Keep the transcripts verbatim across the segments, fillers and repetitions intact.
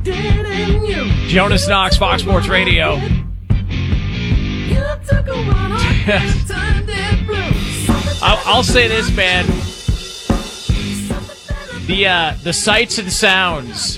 Jonas Knox, Fox Sports Radio. I'll, I'll say this, man. The uh, the sights and sounds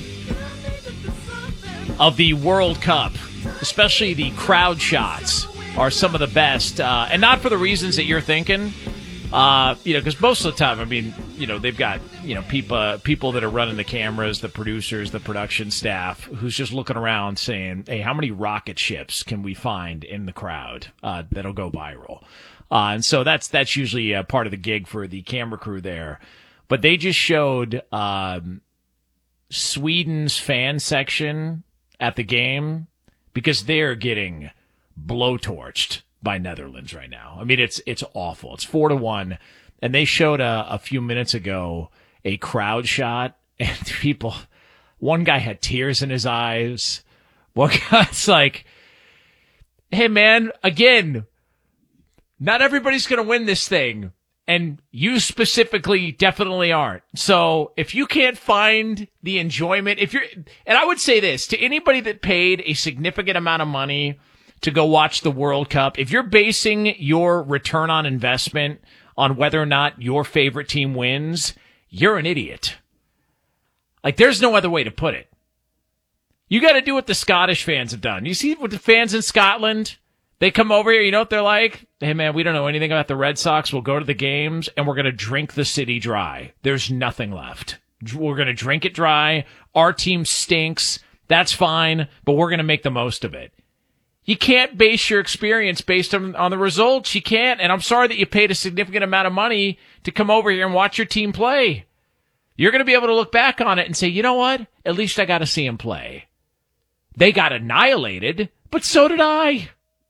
of the World Cup, especially the crowd shots, are some of the best. Uh, and not for the reasons that you're thinking. Uh, you know, because most of the time, I mean, you know, they've got, you know, people uh, people that are running the cameras, the producers, the production staff, who's just looking around saying, hey, how many rocket ships can we find in the crowd uh, that'll go viral? Uh, and so that's that's usually uh, part of the gig for the camera crew there. But they just showed um, Sweden's fan section at the game because they're getting blowtorched by Netherlands right now. I mean, it's it's awful. It's four to one, and they showed a, a few minutes ago a crowd shot, and people. One guy had tears in his eyes. One guy's like, "Hey, man, again, not everybody's going to win this thing, and you specifically definitely aren't. So if you can't find the enjoyment, if you're, and I would say this to anybody that paid a significant amount of money to go watch the World Cup, if you're basing your return on investment on whether or not your favorite team wins, you're an idiot. Like, there's no other way to put it. You got to do what the Scottish fans have done. You see what the fans in Scotland, they come over here, you know what they're like? Hey, man, we don't know anything about the Red Sox. We'll go to the games, and we're going to drink the city dry. There's nothing left. We're going to drink it dry. Our team stinks. That's fine, but we're going to make the most of it. You can't base your experience based on, on the results. You can't. And I'm sorry that you paid a significant amount of money to come over here and watch your team play. You're going to be able to look back on it and say, you know what? At least I got to see them play. They got annihilated, but so did I.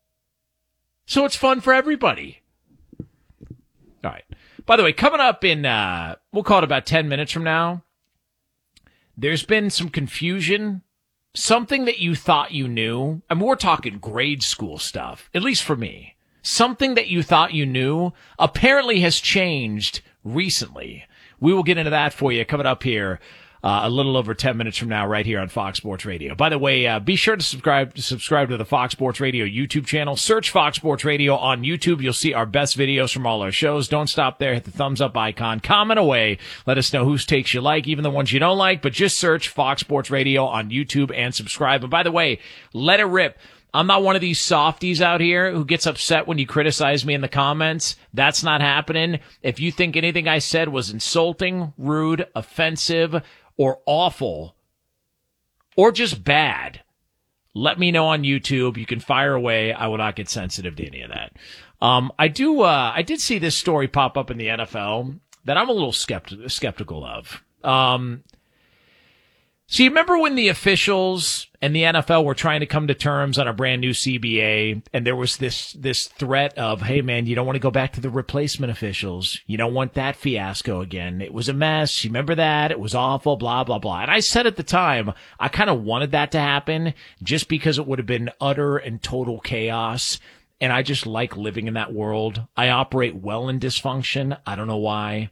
So it's fun for everybody. All right. By the way, coming up in, uh, we'll call it about ten minutes from now, there's been some confusion. Something that you thought you knew, I mean, we're talking grade school stuff, at least for me. Something that you thought you knew apparently has changed recently. We will get into that for you coming up here uh, a little over ten minutes from now right here on Fox Sports Radio. By the way, uh, be sure to subscribe, subscribe to the Fox Sports Radio YouTube channel. Search Fox Sports Radio on YouTube. You'll see our best videos from all our shows. Don't stop there. Hit the thumbs up icon. Comment away. Let us know whose takes you like, even the ones you don't like. But just search Fox Sports Radio on YouTube and subscribe. And by the way, let it rip. I'm not one of these softies out here who gets upset when you criticize me in the comments. That's not happening. If you think anything I said was insulting, rude, offensive, or awful, or just bad, let me know on YouTube. You can fire away. I will not get sensitive to any of that. Um, I do. Uh, I did see this story pop up in the N F L that I'm a little skepti- skeptical of. Um, so you remember when the officials and the N F L were trying to come to terms on a brand new C B A, and there was this this threat of, hey, man, you don't want to go back to the replacement officials. You don't want that fiasco again. It was a mess. You remember that? It was awful, blah, blah, blah. And I said at the time, I kind of wanted that to happen just because it would have been utter and total chaos. And I just like living in that world. I operate well in dysfunction. I don't know why.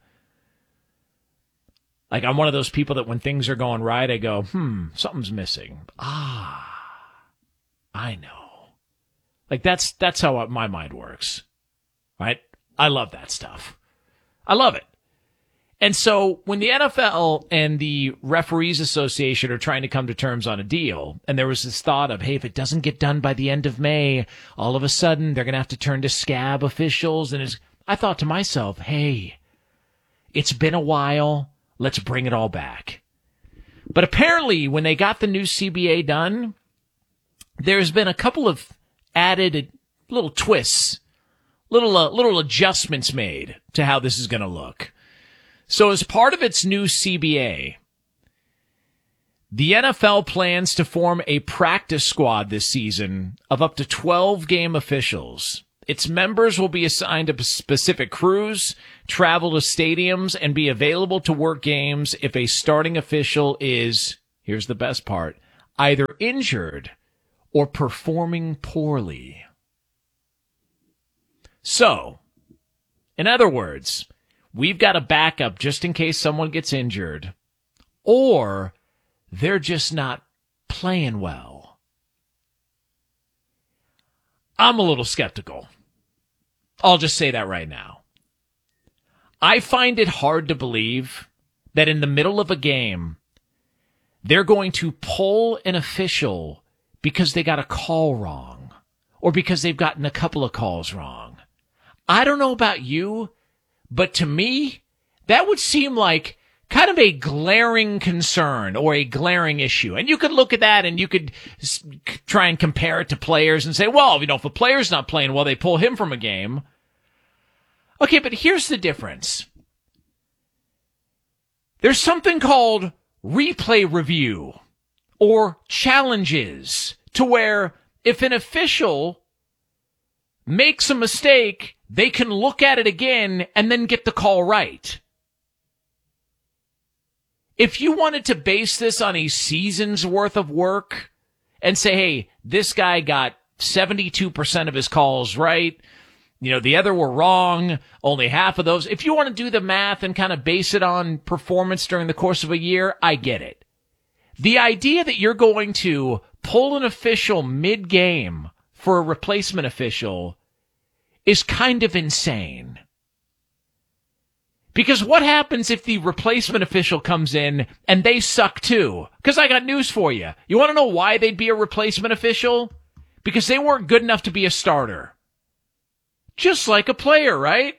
Like, I'm one of those people that when things are going right, I go, hmm, something's missing. Ah, I know. Like, that's that's how my mind works, right? I love that stuff. I love it. And so when the N F L and the Referees Association are trying to come to terms on a deal, and there was this thought of, hey, if it doesn't get done by the end of May, all of a sudden they're going to have to turn to scab officials. And it's, I thought to myself, hey, it's been a while. Let's bring it all back. But apparently, when they got the new C B A done, there's been a couple of added little twists, little uh, little adjustments made to how this is going to look. So as part of its new C B A, the N F L plans to form a practice squad this season of up to twelve game officials. Its members will be assigned to specific crews, travel to stadiums, and be available to work games if a starting official is, here's the best part, either injured or performing poorly. So, in other words, we've got a backup just in case someone gets injured, or they're just not playing well. I'm a little skeptical. I'll just say that right now. I find it hard to believe that in the middle of a game, they're going to pull an official because they got a call wrong or because they've gotten a couple of calls wrong. I don't know about you, but to me, that would seem like kind of a glaring concern or a glaring issue. And you could look at that and you could try and compare it to players and say, well, you know, if a player's not playing well, they pull him from a game. Okay, but here's the difference. There's something called replay review or challenges to where if an official makes a mistake, they can look at it again and then get the call right. If you wanted to base this on a season's worth of work and say, hey, this guy got seventy-two percent of his calls right, you know, the other were wrong, only half of those. If you want to do the math and kind of base it on performance during the course of a year, I get it. The idea that you're going to pull an official mid-game for a replacement official is kind of insane. Because what happens if the replacement official comes in and they suck too? Because I got news for you. You want to know why they'd be a replacement official? Because they weren't good enough to be a starter. Just like a player, right?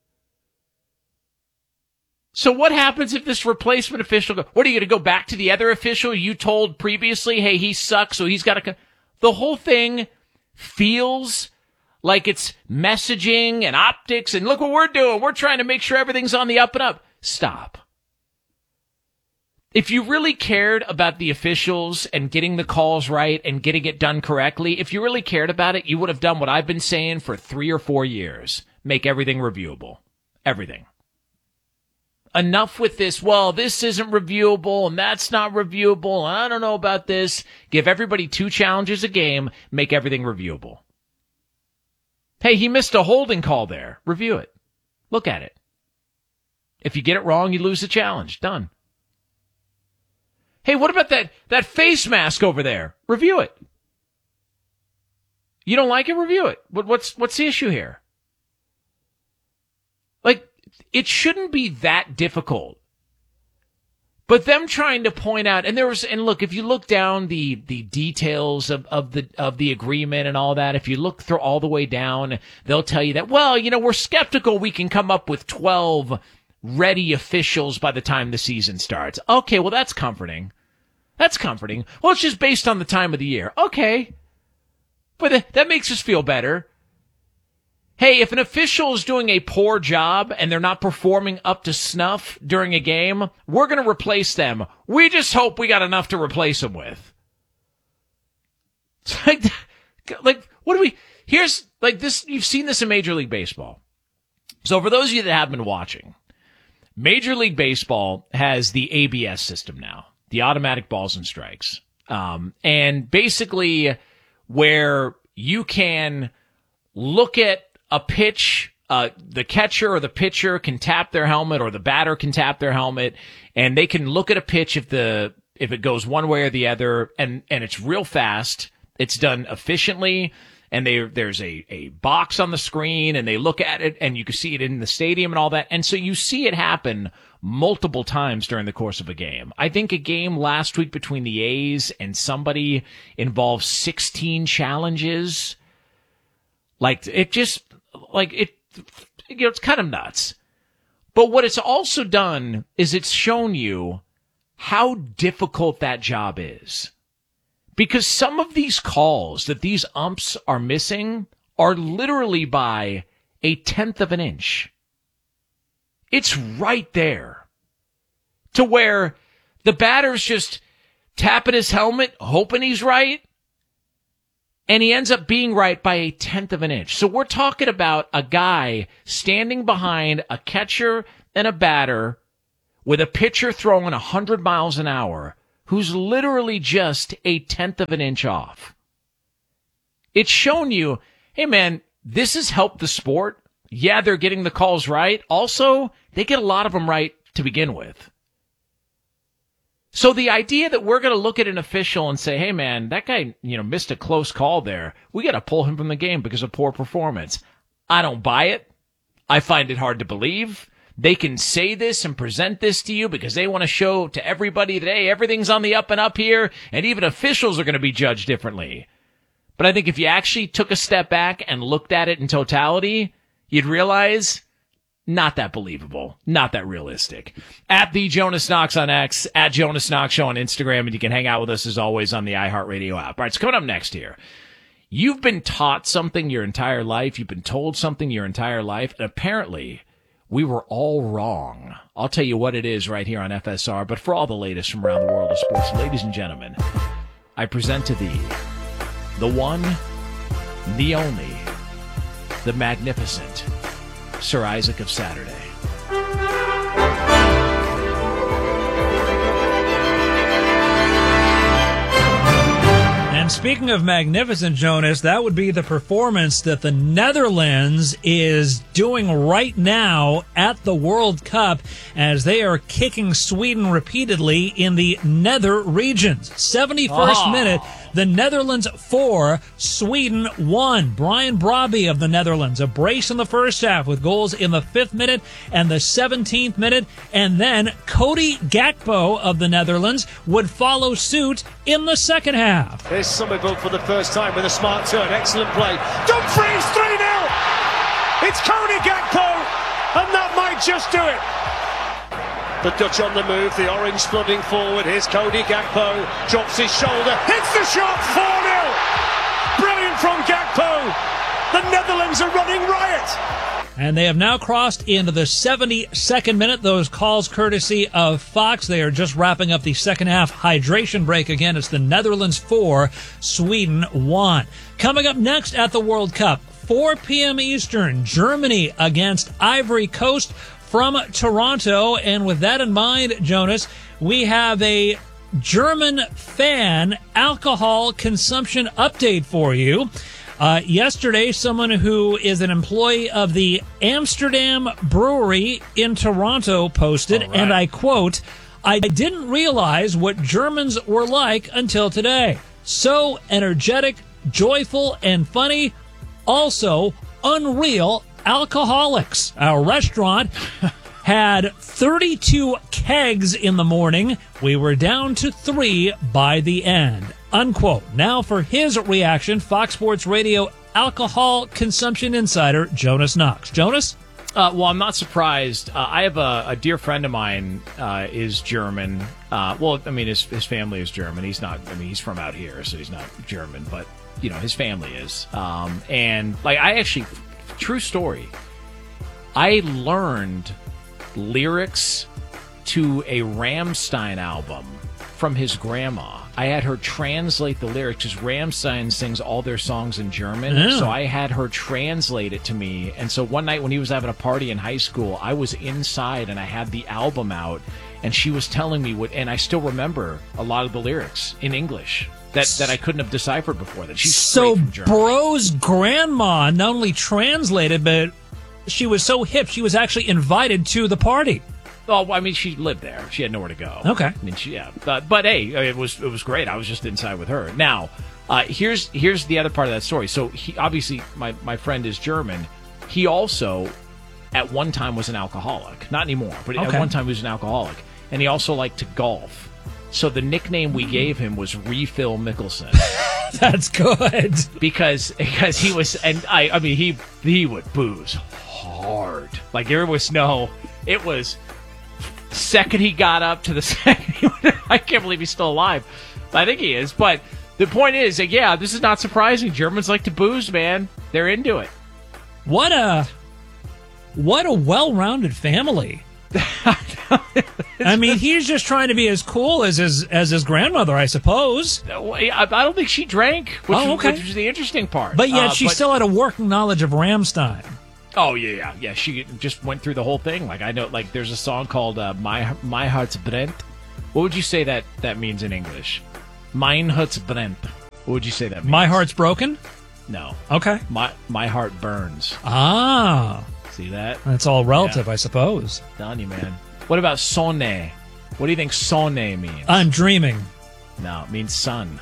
So what happens if this replacement official, what are you going to go back to the other official you told previously, hey, he sucks, so he's got to, the whole thing feels like it's messaging and optics, and look what we're doing. We're trying to make sure everything's on the up and up. Stop. If you really cared about the officials and getting the calls right and getting it done correctly, if you really cared about it, you would have done what I've been saying for three or four years. Make everything reviewable. Everything. Enough with this, well, this isn't reviewable and that's not reviewable and I don't know about this. Give everybody two challenges a game. Make everything reviewable. Hey, he missed a holding call there. Review it. Look at it. If you get it wrong, you lose the challenge. Done. Hey, what about that, that face mask over there? Review it. You don't like it? Review it. What, what's, what's the issue here? Like, it shouldn't be that difficult. But them trying to point out, and there was, and look, if you look down the, the details of, of the, of the agreement and all that, if you look through all the way down, they'll tell you that, well, you know, we're skeptical we can come up with twelve ready officials by the time the season starts. Okay, well, that's comforting. That's comforting. Well, it's just based on the time of the year. Okay. But th- that makes us feel better. Hey, if an official is doing a poor job and they're not performing up to snuff during a game, we're going to replace them. We just hope we got enough to replace them with. It's like, like, what do we, here's, like this, you've seen this in Major League Baseball. So for those of you that have been watching, Major League Baseball has the A B S system now, the automatic balls and strikes. Um, and basically where you can look at a pitch, uh, the catcher or the pitcher can tap their helmet or the batter can tap their helmet and they can look at a pitch if the, if it goes one way or the other and, and it's real fast. It's done efficiently and they, there's a, a box on the screen and they look at it and you can see it in the stadium and all that. And so you see it happen multiple times during the course of a game. I think a game last week between the A's and somebody involved sixteen challenges. Like it just, like it, you know, it's kind of nuts. But what it's also done is it's shown you how difficult that job is. Because some of these calls that these umps are missing are literally by a tenth of an inch. It's right there. To where the batter's just tapping his helmet, hoping he's right, and he ends up being right by a tenth of an inch. So we're talking about a guy standing behind a catcher and a batter with a pitcher throwing one hundred miles an hour who's literally just a tenth of an inch off. It's shown you, hey man, this has helped the sport. Yeah, they're getting the calls right. Also, they get a lot of them right to begin with. So the idea that we're going to look at an official and say, hey, man, that guy, you know, missed a close call there. We got to pull him from the game because of poor performance. I don't buy it. I find it hard to believe. They can say this and present this to you because they want to show to everybody that, hey, everything's on the up and up here, and even officials are going to be judged differently. But I think if you actually took a step back and looked at it in totality, you'd realize not that believable, not that realistic. At the Jonas Knox on X, at Jonas Knox Show on Instagram, and you can hang out with us as always on the iHeartRadio app. All right, so coming up next here. You've been taught something your entire life. You've been told something your entire life. And apparently, we were all wrong. I'll tell you what it is right here on F S R. But for all the latest from around the world of sports, ladies and gentlemen, I present to thee the one, the only, the magnificent Sir Isaac of Saturday. And speaking of magnificent, Jonas, that would be the performance that the Netherlands is doing right now at the World Cup as they are kicking Sweden repeatedly in the nether regions. seventy-first Oh. minute, the Netherlands four, Sweden one. Brian Brobby of the Netherlands, a brace in the first half with goals in the fifth minute and the seventeenth minute. And then Cody Gakpo of the Netherlands would follow suit in the second half. Here's Somerville for the first time with a smart turn. Excellent play. Dumfries three nil. It's Cody Gakpo, and that might just do it. The Dutch on the move, the orange flooding forward. Here's Cody Gakpo, drops his shoulder, hits the shot, four nil. Brilliant from Gakpo. The Netherlands are running riot. And they have now crossed into the seventy-second minute. Those calls courtesy of Fox. They are just wrapping up the second half hydration break again. It's the Netherlands four, Sweden one. Coming up next at the World Cup, four p.m. Eastern, Germany against Ivory Coast from Toronto. And with that in mind, Jonas, we have a German fan alcohol consumption update for you. Uh, yesterday, someone who is an employee of the Amsterdam Brewery in Toronto posted, All right. and I quote, "I didn't realize what Germans were like until today. So energetic, joyful, and funny. Also, unreal alcoholics." Our restaurant had thirty-two kegs in the morning. We were down to three by the end. Unquote. Now for his reaction, Fox Sports Radio alcohol consumption insider Jonas Knox. Jonas? Uh, well, I'm not surprised. Uh, I have a, a dear friend of mine uh, is German. Uh, well, I mean, his his family is German. He's not. I mean, he's from out here, so he's not German. But you know, his family is. Um, and like, I actually, true story. I learned lyrics to a Rammstein album from his grandma. I had her translate the lyrics because Rammstein sings all their songs in German. Yeah. So I had her translate it to me. And so one night when he was having a party in high school, I was inside and I had the album out and she was telling me what, and I still remember a lot of the lyrics in English that, that I couldn't have deciphered before. That she's So straight from Germany. Bro's grandma not only translated, but she was so hip, she was actually invited to the party. Oh, I mean, she lived there. She had nowhere to go. Okay. I mean, she, yeah. But, but hey, it was it was great. I was just inside with her. Now, uh, here's here's the other part of that story. So, he obviously, my, my friend is German. He also, at one time, was an alcoholic. Not anymore, but Okay. at one time, he was an alcoholic. And he also liked to golf. So the nickname we gave him was Refill Mickelson. That's good. because because he was, and I I mean, he he would booze hard. Like, there was no, it was... Second he got up to the second, he would, I can't believe he's still alive. I think he is. But the point is, that, yeah, this is not surprising. Germans like to booze, man. They're into it. What a what a well-rounded family. I mean, he's just trying to be as cool as his as his grandmother, I suppose. I I don't think she drank, which, Oh, okay. which was the interesting part. But yet Uh, she but- still had a working knowledge of Rammstein. Oh yeah, yeah, yeah. She just went through the whole thing. Like, I know, like, there's a song called uh, "My My Heart's Brennt." What would you say that that means in English? Mein Heart's Brennt. What would you say that means? My heart's broken? No. Okay. My my heart burns. Ah, See that? that's all relative, I suppose. Telling you, man. What about sonne? What do you think Sonne means? I'm dreaming. No, it means sun.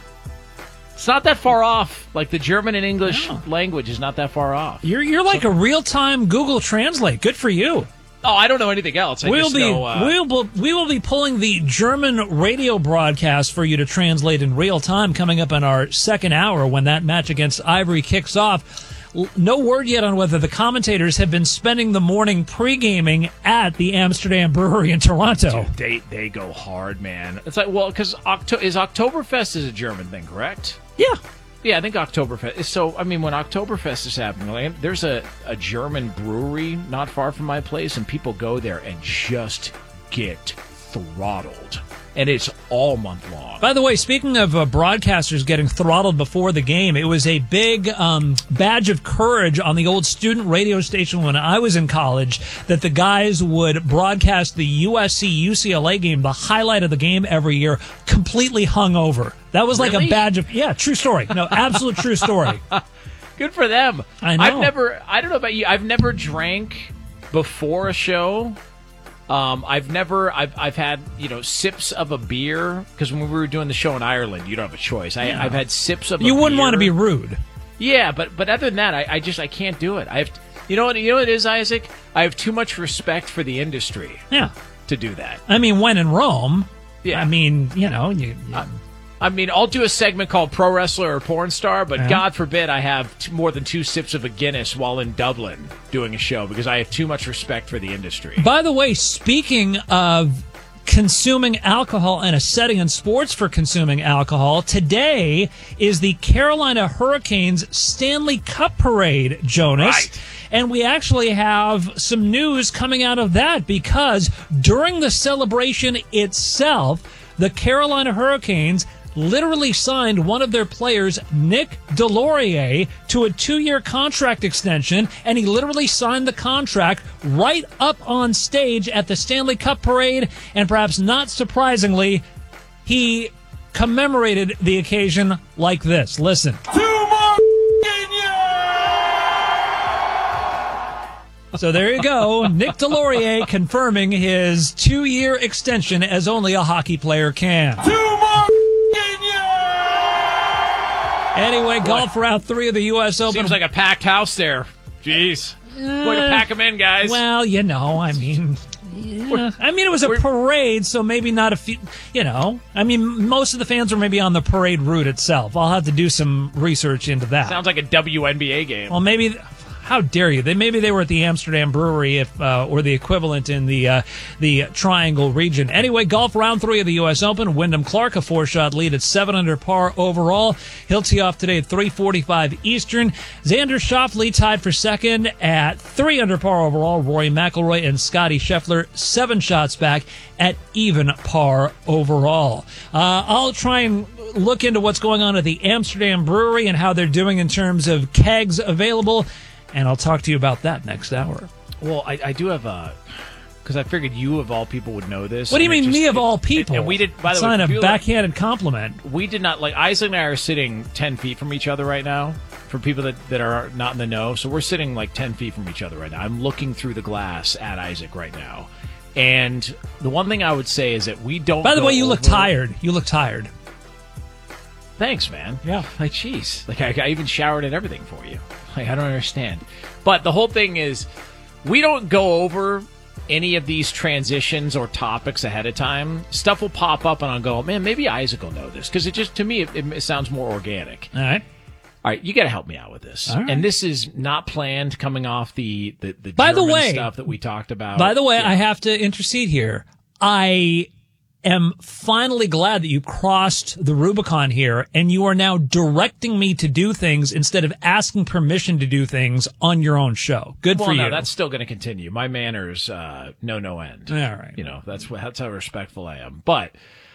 It's not that far off. Like the German and English No. language is not that far off. You're you're like so, a real-time Google Translate. Good for you. Oh, I don't know anything else. I we'll just be know, uh, we'll we will be pulling the German radio broadcast for you to translate in real time coming up in our second hour when that match against Ivory kicks off. No word yet on whether the commentators have been spending the morning pre-gaming at the Amsterdam Brewery in Toronto. Dude, they they go hard, man. It's like, well, because Octo- is Oktoberfest is a German thing, correct? Yeah. Yeah, I think Oktoberfest. So, I mean, when Oktoberfest is happening, like, there's a, a German brewery not far from my place, and people go there and just get throttled. And it's all month long. By the way, speaking of uh, broadcasters getting throttled before the game, it was a big um, badge of courage on the old student radio station when I was in college that the guys would broadcast the U S C U C L A game, the highlight of the game every year, completely hungover. That was like Really? a badge of, yeah, true story. No, absolute true story. Good for them. I know. I've never, I don't know about you, I've never drank before a show. Um, I've never, I've, I've had, you know, sips of a beer, because when we were doing the show in Ireland, you don't have a choice. I, Yeah. I've had sips of a You beer. wouldn't want to be rude. Yeah, but, but other than that, I, I just, I can't do it. I have, you know what, you know what it is, Isaac? I have too much respect for the industry Yeah. to do that. I mean, when in Rome, Yeah. I mean, you know, you, you I mean, I'll do a segment called Pro Wrestler or Porn Star, but Yeah. God forbid I have t- more than two sips of a Guinness while in Dublin doing a show, because I have too much respect for the industry. By the way, speaking of consuming alcohol and a setting in sports for consuming alcohol, today is the Carolina Hurricanes Stanley Cup Parade, Jonas. Right. And we actually have some news coming out of that, because during the celebration itself, the Carolina Hurricanes literally signed one of their players, Nick Delorier, to a two-year contract extension, and he literally signed the contract right up on stage at the Stanley Cup Parade, and perhaps not surprisingly, he commemorated the occasion like this. Listen. So there you go. Nick Delorier confirming his two-year extension as only a hockey player can. Anyway, golf round three of the U S Open. Seems like a packed house there. Jeez. Way to pack them in, guys. Well, you know, I mean, yeah. I mean, it was a parade, so maybe not a few, you know. I mean, most of the fans were maybe on the parade route itself. I'll have to do some research into that. Sounds like a W N B A game. Well, maybe... How dare you? They maybe they were at the Amsterdam Brewery, if uh, or the equivalent in the uh, the Triangle region. Anyway, golf round three of the U S Open. Wyndham Clark a four shot lead at seven under par overall. He'll tee off today at three forty-five Eastern. Xander Schauffele tied for second at three under par overall. Rory McIlroy and Scotty Scheffler seven shots back at even par overall. Uh, I'll try and look into what's going on at the Amsterdam Brewery and how they're doing in terms of kegs available. And I'll talk to you about that next hour. Well, I, I do have a... Because I figured you, of all people, would know this. What do you mean, just, me of it, all people? And, and we did, by the it's way... not a like, backhanded compliment. we did not... Like, Isaac and I are sitting ten feet from each other right now, for people that, that are not in the know. So we're sitting, like, ten feet from each other right now. I'm looking through the glass at Isaac right now. And the one thing I would say is that we don't... By the go way, you over... look tired. You look tired. Thanks, man. Yeah. Like, jeez. Like, I, I even showered and everything for you. Like, I don't understand. But the whole thing is, we don't go over any of these transitions or topics ahead of time. Stuff will pop up, and I'll go, man, maybe Isaac will know this. Because it just, to me, it, it sounds more organic. All right. All right, you got to help me out with this. All right. And this is not planned coming off the, the, the By the German way- stuff that we talked about. By the way, Yeah. I have to intercede here. I am finally glad that you crossed the Rubicon here, and you are now directing me to do things instead of asking permission to do things on your own show. Good Well, for no, you. that's still going to continue. My manners, uh, no, no end. All right. You know, that's what, that's how respectful I am. But,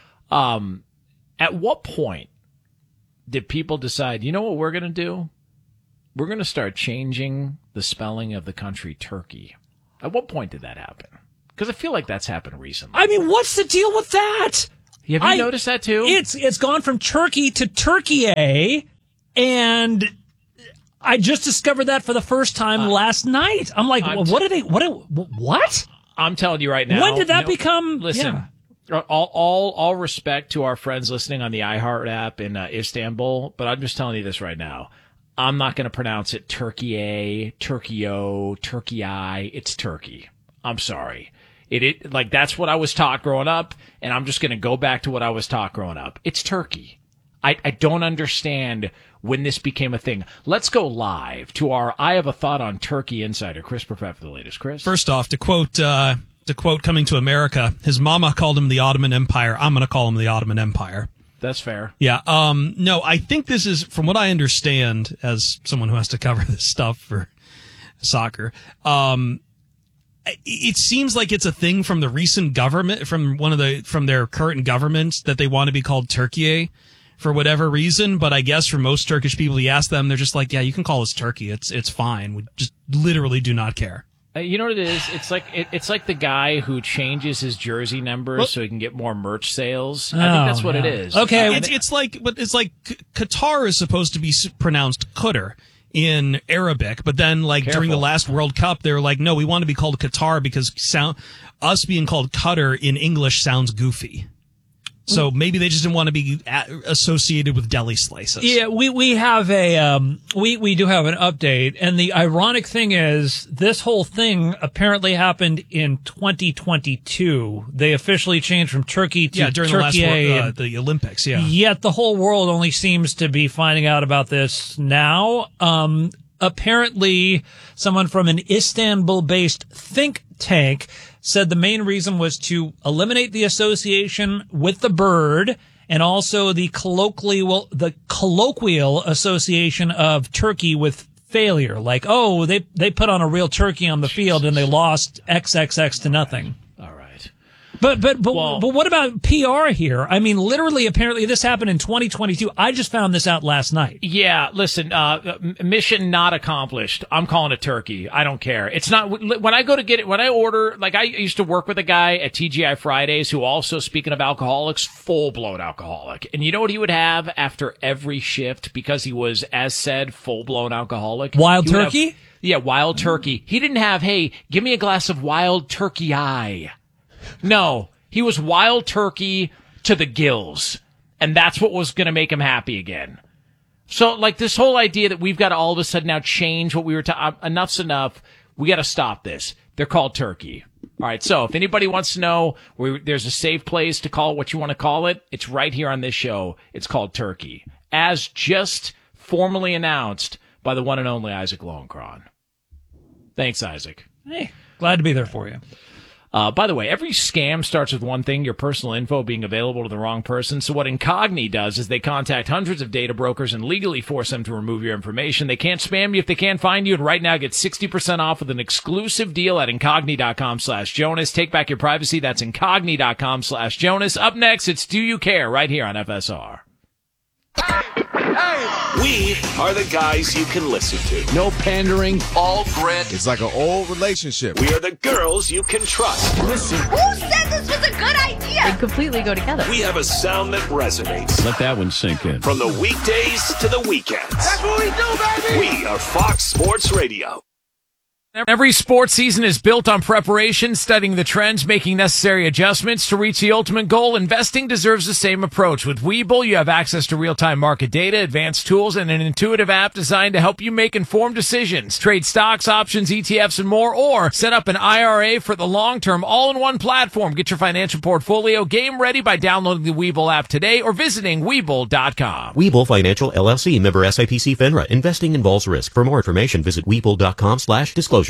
um, at what point did people decide, you know what we're going to do? We're going to start changing the spelling of the country Turkey. At what point did that happen? Because I feel like that's happened recently. I mean, what's the deal with that? Have you I- noticed that too? It's it's gone from Turkey to Turkey, and I just discovered that for the first time last night. I'm like, I'm well, t- what did they? What? What? I'm telling you right now. When did that no- become? Listen, Yeah. all, all, all respect to our friends listening on the iHeart app in uh, Istanbul, but I'm just telling you this right now. I'm not going to pronounce it Turkey-A, Turkey-O, Turkey-I. It's Turkey. I'm sorry. It, it like that's what I was taught growing up, and I'm just going to go back to what I was taught growing up. It's Turkey. I, I don't understand when this became a thing. Let's go live to our I Have a Thought on Turkey insider, Chris Perfett, for the latest. Chris? First off, to quote uh, to quote Coming to America, his mama called him the Ottoman Empire. I'm going to call him the Ottoman Empire. That's fair. Yeah. Um, no, I think this is, from what I understand, as someone who has to cover this stuff for soccer, um, it seems like it's a thing from the recent government, from one of the, from their current governments, that they want to be called Turkey for whatever reason. But I guess for most Turkish people, you ask them, they're just like, yeah, you can call us Turkey. It's, it's fine. We just literally do not care. Uh, you know what it is? It's like it, it's like the guy who changes his jersey numbers well, so he can get more merch sales. I oh, think that's what yeah. it is. Okay, uh, it's it's like but it's like Qatar is supposed to be pronounced Qatar in Arabic, but then like Careful. during the last World Cup, they were like, no, we want to be called Qatar because sound us being called Qatar in English sounds goofy. So maybe they just didn't want to be associated with deli slices. Yeah, we, we have a, um, we, we do have an update. And the ironic thing is this whole thing apparently happened in twenty twenty-two. They officially changed from Turkey to yeah, during Turkey. the last uh, the Olympics, yeah. Yet the whole world only seems to be finding out about this now. Um, apparently someone from an Istanbul-based think tank said the main reason was to eliminate the association with the bird and also the colloquial the colloquial association of Turkey with failure. Like, oh, they they put on a real turkey on the field and they lost X X X to nothing. All right. But but but Well, but what about P R here? I mean, literally, apparently, this happened in twenty twenty-two. I just found this out last night. Yeah, listen, uh, mission not accomplished. I'm calling it Turkey. I don't care. It's not, when I go to get it, when I order, like I used to work with a guy at T G I Fridays who also, speaking of alcoholics, full-blown alcoholic. And you know what he would have after every shift because he was, as said, full-blown alcoholic? Wild He would turkey? have- yeah, wild turkey. He didn't have, hey, give me a glass of wild turkey eye. No, he was wild turkey to the gills. And that's what was going to make him happy again. So, like, this whole idea that we've got to all of a sudden now change what we were ta- uh, enough's enough. We got to stop this. They're called Turkey. All right, so if anybody wants to know where there's a safe place to call it what you want to call it, it's right here on this show. It's called Turkey, as just formally announced by the one and only Isaac Lowenkron. Thanks, Isaac. Hey, glad to be there for you. Uh, by the way, every scam starts with one thing, your personal info being available to the wrong person. So what Incogni does is they contact hundreds of data brokers and legally force them to remove your information. They can't spam you if they can't find you. And right now, get sixty percent off with an exclusive deal at Incogni.com slash Jonas. Take back your privacy. That's Incogni.com slash Jonas. Up next, it's Do You Care right here on F S R. We are the guys you can listen to. No pandering. All grit. It's like an old relationship. We are the girls you can trust. Listen. Who said this was a good idea? They completely go together. We have a sound that resonates. Let that one sink in. From the weekdays to the weekends. That's what we do, baby! We are Fox Sports Radio. Every sports season is built on preparation, studying the trends, making necessary adjustments to reach the ultimate goal. Investing deserves the same approach. With Webull, you have access to real-time market data, advanced tools, and an intuitive app designed to help you make informed decisions. Trade stocks, options, E T Fs, and more, or set up an I R A for the long-term all-in-one platform. Get your financial portfolio game ready by downloading the Webull app today or visiting Webull dot com. Webull Financial, L L C, member S I P C FINRA. Investing involves risk. For more information, visit Webull dot com slash disclosures.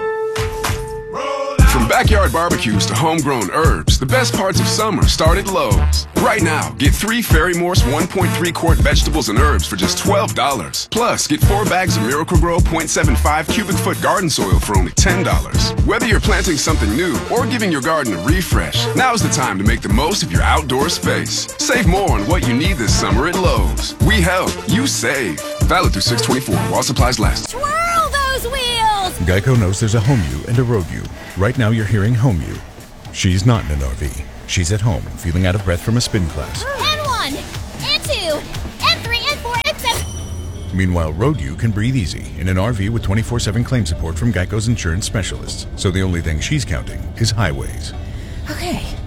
From backyard barbecues to homegrown herbs, the best parts of summer start at Lowe's. Right now, get three Ferry Morse one point three quart vegetables and herbs for just twelve dollars. Plus, get four bags of Miracle-Gro zero point seven five cubic foot garden soil for only ten dollars. Whether you're planting something new or giving your garden a refresh, now's the time to make the most of your outdoor space. Save more on what you need this summer at Lowe's. We help, you save. Valid through six twenty-four while supplies last. Twirl those wheels! Geico knows there's a home you and a road you. Right now you're hearing home you. She's not in an R V. She's at home, feeling out of breath from a spin class. And one, and two, and three, and four, and seven. Meanwhile, road you can breathe easy in an R V with twenty-four seven claim support from Geico's insurance specialists. So the only thing she's counting is highways. Okay, um, we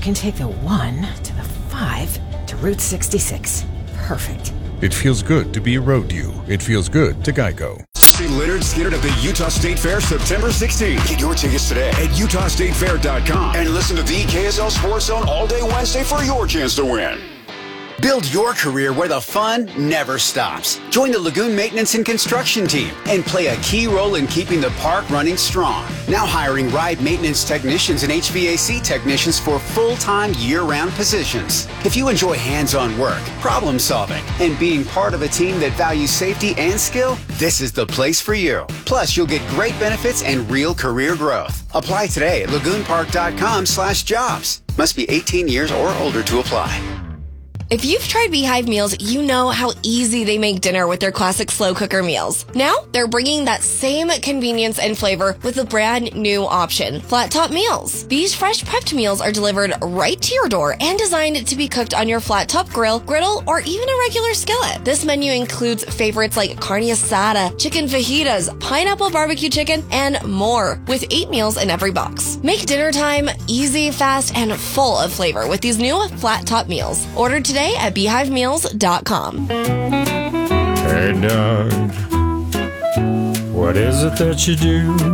can take the one to the five to Route sixty-six. Perfect. It feels good to be a road you. It feels good to Geico. See Leonard Skinner at the Utah State Fair September sixteenth. Get your tickets today at utah state fair dot com and listen to the K S L Sports Zone all day Wednesday for your chance to win. Build your career where the fun never stops. Join the Lagoon Maintenance and Construction team and play a key role in keeping the park running strong. Now hiring ride maintenance technicians and H V A C technicians for full-time year-round positions. If you enjoy hands-on work, problem solving, and being part of a team that values safety and skill, this is the place for you. Plus, you'll get great benefits and real career growth. Apply today at lagoon park dot com slash jobs. Must be eighteen years or older to apply. If you've tried Beehive meals, you know how easy they make dinner with their classic slow cooker meals. Now, they're bringing that same convenience and flavor with a brand new option, Flat Top Meals. These fresh prepped meals are delivered right to your door and designed to be cooked on your flat top grill, griddle, or even a regular skillet. This menu includes favorites like carne asada, chicken fajitas, pineapple barbecue chicken, and more, with eight meals in every box. Make dinner time easy, fast, and full of flavor with these new Flat Top Meals. Ordered today at beehive meals dot com. Hey, Doug, what is it that you do?